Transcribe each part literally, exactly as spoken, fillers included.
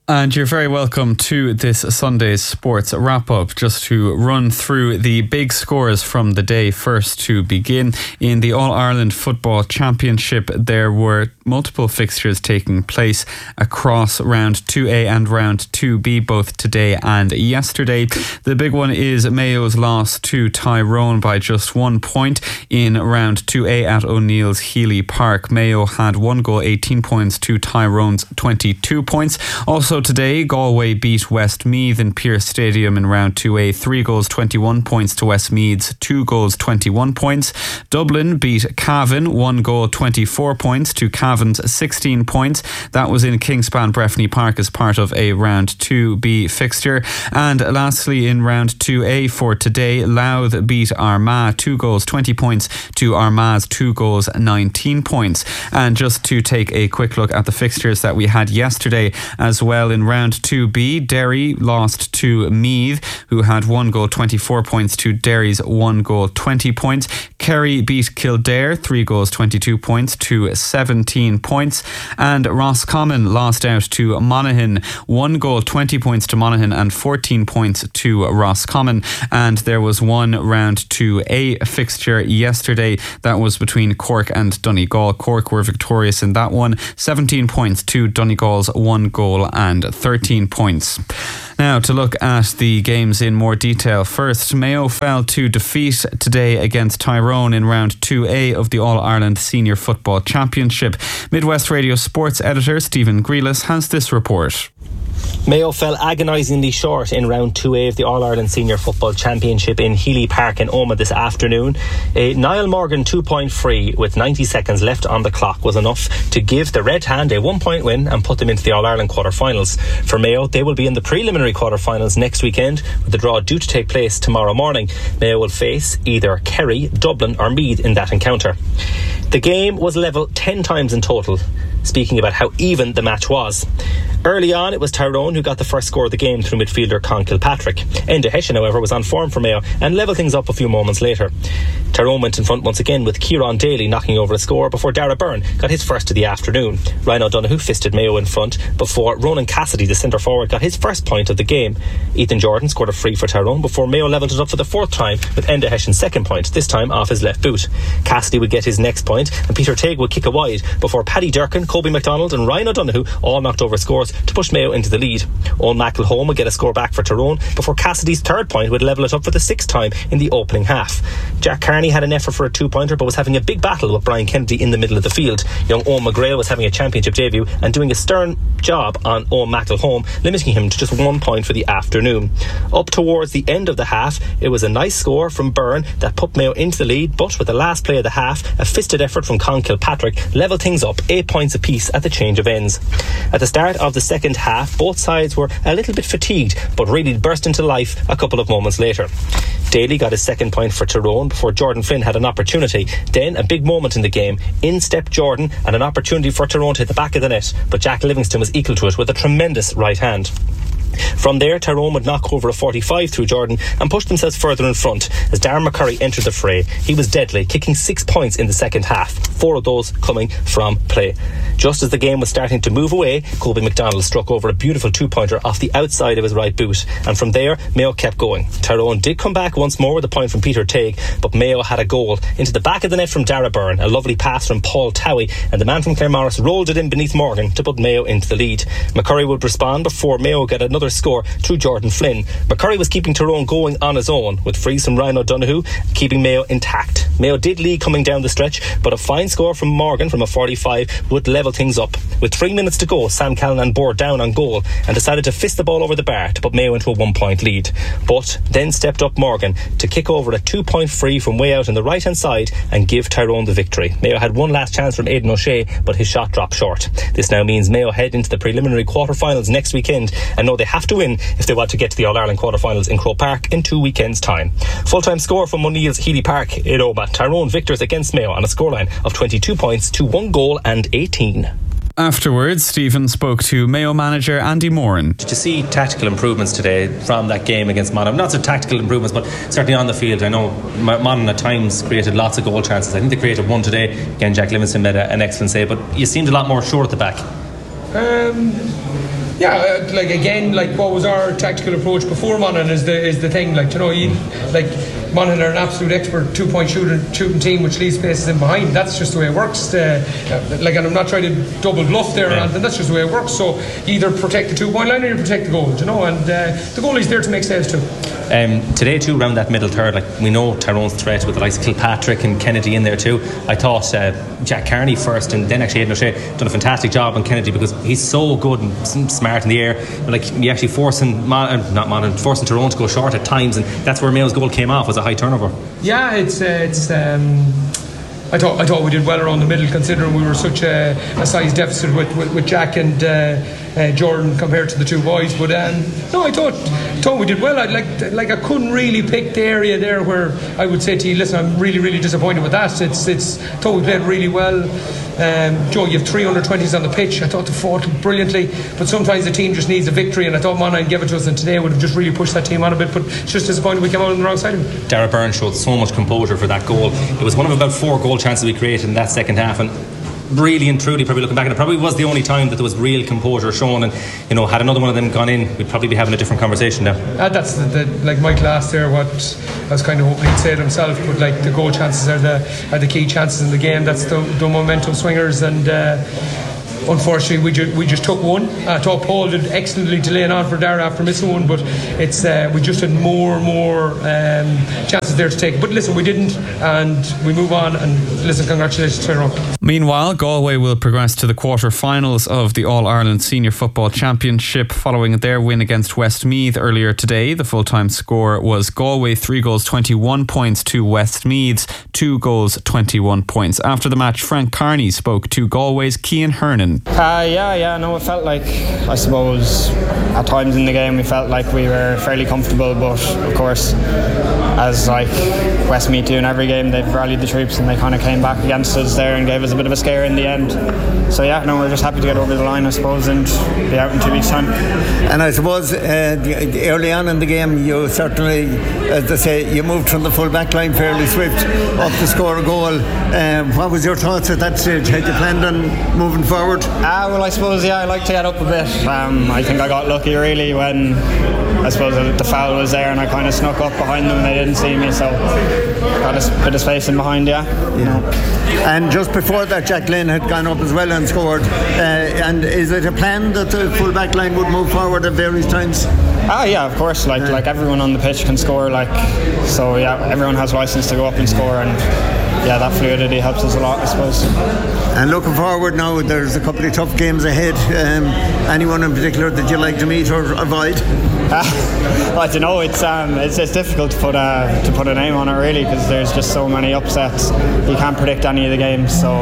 And you're very welcome to this Sunday's sports wrap-up. Just to run through the big scores from the day first to begin. In the All-Ireland Football Championship, there were multiple fixtures taking place across round two A and round two B, both today and yesterday. The big one is Mayo's loss to Tyrone by just one point in round two A at O'Neill's Healy Park. Mayo had one goal, eighteen points to Tyrone's twenty-two points. Also today, Galway beat Westmeath in Pearse Stadium in round two A. Three goals, twenty-one points to Westmeath's two goals, twenty-one points. Dublin beat Cavan, one goal, twenty-four points to Cavan's sixteen points. That was in Kingspan Breffni Park as part of a round two B fixture. And lastly, in round two A for today, Louth beat Armagh, two goals, twenty points to Armagh's two goals, nineteen points. And just to take a quick look at the fixtures that we had yesterday as well. In round two B, Derry lost to Meath, who had one goal, twenty-four points to Derry's one goal, twenty points. Kerry beat Kildare, three goals, twenty-two points to seventeen points. And Roscommon lost out to Monaghan, one goal, twenty points to Monaghan and fourteen points to Roscommon. And there was one round two A fixture yesterday that was between Cork and Donegal. Cork were victorious in that one, seventeen points to Donegal's one goal and thirteen points. Now to look at the games in more detail. First, Mayo fell to defeat today against Tyrone in round two A of the All-Ireland Senior Football Championship. Midwest Radio sports editor Stephen Grealis has this report. Mayo fell agonisingly short in round two A of the All-Ireland Senior Football Championship in Healy Park in Omagh this afternoon. A Niall Morgan two-point free with ninety seconds left on the clock was enough to give the Red Hand a one-point win and put them into the All-Ireland quarter-finals. For Mayo, they will be in the preliminary quarter-finals next weekend, with the draw due to take place tomorrow morning. Mayo will face either Kerry, Dublin or Meath in that encounter. The game was level ten times in total, speaking about how even the match was. Early on, it was Tyrone who got the first score of the game through midfielder Con Kilpatrick. Enda Hession, however, was on form for Mayo and levelled things up a few moments later. Tyrone went in front once again with Kieran Daly knocking over a score before Dara Byrne got his first of the afternoon. Ryan O'Donoghue fisted Mayo in front before Ronan Cassidy, the centre forward, got his first point of the game. Ethan Jordan scored a free for Tyrone before Mayo levelled it up for the fourth time with Enda Hession's second point, this time off his left boot. Cassidy would get his next point and Peter Tague would kick a wide before Paddy Durkin, Kobe MacDonald and Ryan O'Donoghue all knocked over scores to push Mayo into the lead. Owen McElhone would get a score back for Tyrone before Cassidy's third point would level it up for the sixth time in the opening half. Jack Carney had an effort for a two-pointer but was having a big battle with Brian Kennedy in the middle of the field. Young Owen McGrail was having a championship debut and doing a stern job on Owen McElhone, limiting him to just one point for the afternoon. Up towards the end of the half, it was a nice score from Byrne that put Mayo into the lead, but with the last play of the half, a fisted effort from Con Kilpatrick levelled things up eight points apiece at the change of ends. At the start of the second half, both sides were a little bit fatigued but really burst into life a couple of moments later. Daly got his second point for Tyrone before Jordan Flynn had an opportunity. Then a big moment in the game. In stepped Jordan and an opportunity for Tyrone to hit the back of the net, but Jack Livingston was equal to it with a tremendous right hand. From there, Tyrone would knock over a forty-five through Jordan and push themselves further in front as Darren McCurry entered the fray. He was deadly, kicking six points in the second half, four of those coming from play. Just as the game was starting to move away, Kobe MacDonald struck over a beautiful two-pointer off the outside of his right boot, and from there, Mayo kept going. Tyrone did come back once more with a point from Peter Tague, but Mayo had a goal into the back of the net from Dara Byrne, a lovely pass from Paul Towie, and the man from Claremorris rolled it in beneath Morgan to put Mayo into the lead. McCurry would respond before Mayo got another score through Jordan Flynn. McCurry was keeping Tyrone going on his own, with frees from Ryan O'Donoghue keeping Mayo intact. Mayo did lead coming down the stretch, but a fine score from Morgan from a forty-five would level things up. With three minutes to go, Sam Callanan bore down on goal and decided to fist the ball over the bar to put Mayo into a one-point lead. But then stepped up Morgan to kick over a two-point free from way out on the right-hand side and give Tyrone the victory. Mayo had one last chance from Aidan O'Shea, but his shot dropped short. This now means Mayo head into the preliminary quarter-finals next weekend and know they have to win if they want to get to the All-Ireland quarter-finals in Croke Park in two weekends' time. Full-time score from O'Neill's Healy Park in Omagh. Tyrone victors against Mayo on a scoreline of twenty-two points to one goal and eighteen. Afterwards, Stephen spoke to Mayo manager Andy Moran. To see tactical improvements today from that game against Monaghan, not so tactical improvements, but certainly on the field. I know Monaghan at times created lots of goal chances. I think they created one today. Again, Jack Livingston made a, an excellent save, but you seemed a lot more sure at the back. Um, Yeah, uh, like again, like what was our tactical approach before Monaghan is the is the thing. Like, you know, you, like Monaghan are an absolute expert two point shooting shooting team, which leaves spaces in behind. That's just the way it works. Uh, like, and I'm not trying to double bluff there, yeah. and that's just the way it works. So you either protect the two point line or you protect the goal, you know. And uh, the goalie's there to make saves too. Um, today too, around that middle third, like we know Tyrone's threat with the likes of Kilpatrick and Kennedy in there too. I thought uh, Jack Carney first, and then actually Aidan O'Shea done a fantastic job on Kennedy, because he's so good and smart in the air. But like, you actually forcing Mon- uh, not Monaghan, forcing Tyrone to go short at times, and that's where Mayo's goal came off, was a high turnover. Yeah, it's uh, it's. Um I thought I thought we did well around the middle, considering we were such a, a size deficit with, with, with Jack and uh, uh, Jordan compared to the two boys. But um, no, I thought thought we did well. I like like I couldn't really pick the area there where I would say to you, listen, I'm really really disappointed with that. It's it's I thought we played really well. Um, Joe, you have three under twenties on the pitch. I thought they fought brilliantly, but sometimes the team just needs a victory, and I thought Monaghan gave it to us, and today would have just really pushed that team on a bit. But it's just disappointed we came out on the wrong side of it. Darragh Byrne showed so much composure for that goal. It was one of about four goal chances we created in that second half, and really and truly, probably looking back, and it probably was the only time that there was real composure shown. And you know, had another one of them gone in, we'd probably be having a different conversation now. Uh, that's the, the, like Mike last there. What I was kind of hoping he'd say it himself, but like the goal chances are the are the key chances in the game. That's the, the momentum swingers, and uh, unfortunately we, ju- we just took one. I thought Paul did excellently to lay it on for Darragh after missing one, but it's uh, we just had more and more um, chances there to take. But listen, we didn't, and we move on. And listen, congratulations to Tyrone. Meanwhile, Galway will progress to the quarter-finals of the All-Ireland Senior Football Championship following their win against Westmeath earlier today. The full-time score was Galway three goals twenty-one points to Westmeath's two goals twenty-one points. After the match, Frank Carney spoke to Galway's Cian Hernan. Uh, yeah, yeah, no, it felt like, I suppose, at times in the game we felt like we were fairly comfortable, but of course, as like Westmeath do in every game, they've rallied the troops and they kind of came back against us there and gave us a bit of a scare in the end. So yeah, no, we're just happy to get over the line, I suppose, and be out in two weeks' time. And I suppose uh, early on in the game, you certainly, as they say, you moved from the full back line fairly swift up to score a goal. Um, what was your thoughts at that stage? Had you planned on moving forward? Ah, uh, well, I suppose, yeah, I like to get up a bit. Um, I think I got lucky really when I suppose the foul was there and I kind of snuck up behind them and they didn't see me, so got a bit of space in behind, yeah. yeah. And just before that, Jack Lynn had gone up as well and scored. Uh, and is it a plan that the full back line would move forward at various times? Ah, yeah, of course. Like, yeah. like everyone on the pitch can score. Like, so yeah, everyone has license to go up and score, and yeah, that fluidity helps us a lot, I suppose. And looking forward now, there's a couple of tough games ahead. Um, anyone in particular that you like to meet or avoid? Uh, I don't know. It's um, it's, it's difficult to put a to put a name on it really, because there's just so many upsets. You can't predict any of the games. So,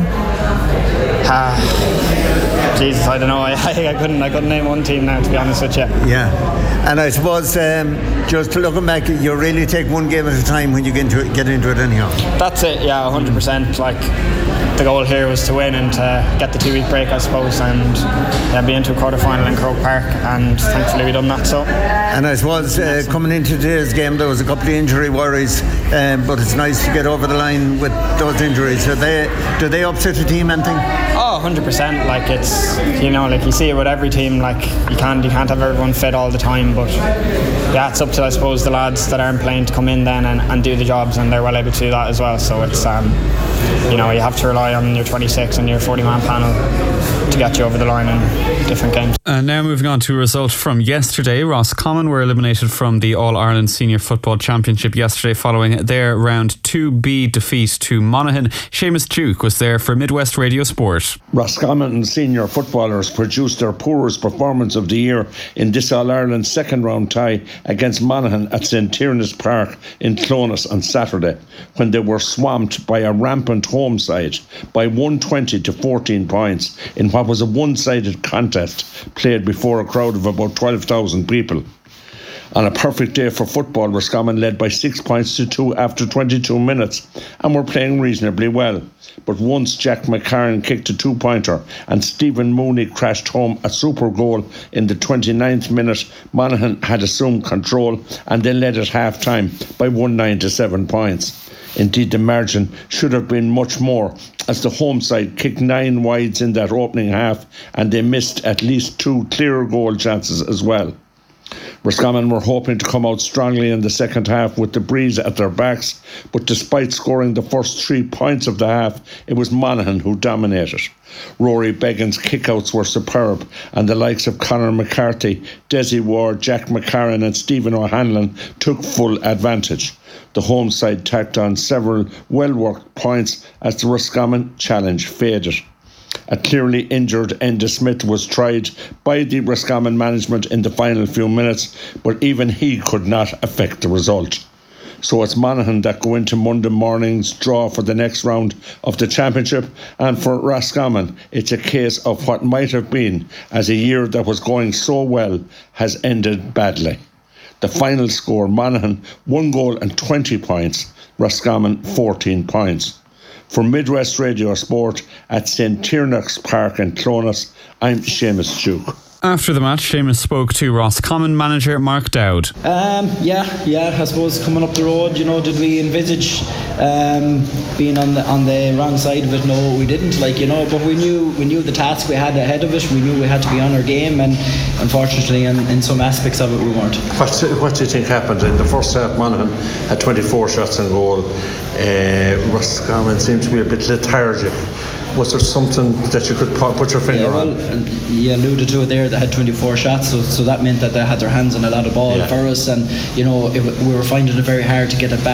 uh, Jesus, I don't know. I, I couldn't I couldn't name one team now, to be honest with you. Yeah. And I suppose um, just looking back, you really take one game at a time when you get into it, get into it anyhow. That's it, yeah, one hundred percent. Like, the goal here was to win and to get the two-week break, I suppose, and yeah, be into a quarter-final in Croke Park, and thankfully we done that. So. And I suppose uh, coming into today's game, there was a couple of injury worries, um, but it's nice to get over the line with those injuries. Do they, do they upset the team anything? Oh, one hundred percent. Like, it's, you know, like you see it with every team. Like, you can't you can't have everyone fit all the time, but yeah, it's up to, I suppose, the lads that aren't playing to come in then and, and do the jobs, and they're well able to do that as well. So it's um, you know, you have to rely on your twenty-six and your forty-man panel to get you over the line in different games. And now moving on to a result from yesterday. Roscommon were eliminated from the All-Ireland Senior Football Championship yesterday following their round two B defeat to Monaghan. Seamus Duke was there for Midwest Radio Sport. Roscommon senior footballers produced their poorest performance of the year in this All-Ireland second round tie against Monaghan at Saint Tierna's Park in Clones on Saturday, when they were swamped by a rampant home side by one hundred twenty to fourteen points in what was a one-sided contest played before a crowd of about twelve thousand people. On a perfect day for football, Roscommon led by six points to two after twenty-two minutes and were playing reasonably well. But once Jack McCarron kicked a two-pointer and Stephen Mooney crashed home a super goal in the twenty-ninth minute, Monaghan had assumed control and then led at half-time by one hundred nine to seven points. Indeed, the margin should have been much more, as the home side kicked nine wides in that opening half and they missed at least two clear goal chances as well. Roscommon were hoping to come out strongly in the second half with the breeze at their backs, but despite scoring the first three points of the half, it was Monaghan who dominated. Rory Beggin's kickouts were superb, and the likes of Conor McCarthy, Desi Ward, Jack McCarran and Stephen O'Hanlon took full advantage. The home side tacked on several well-worked points as the Roscommon challenge faded. A clearly injured Enda Smith was tried by the Roscommon management in the final few minutes, but even he could not affect the result. So it's Monaghan that go into Monday morning's draw for the next round of the championship, and for Roscommon it's a case of what might have been, as a year that was going so well has ended badly. The final score: Monaghan one goal and twenty points, Roscommon fourteen points. For Midwest Radio Sport at Saint Tiernack's Park in Clones, I'm Seamus Duke. After the match, Seamus spoke to Roscommon manager Mark Dowd. Um, yeah, yeah. I suppose coming up the road, you know, did we envisage um, being on the on the wrong side of it? No, we didn't. Like you know, but we knew we knew the task we had ahead of us. We knew we had to be on our game, and unfortunately, in, in some aspects of it, we weren't. What, what do you think happened in the first half? Monaghan had twenty-four shots on goal. Uh, Roscommon seemed to be a bit lethargic. Was there something that you could put your finger yeah, well, on? You alluded to it there. They had twenty-four shots, so so that meant that they had their hands on a lot of ball yeah. for us, and you know it, we were finding it very hard to get it back.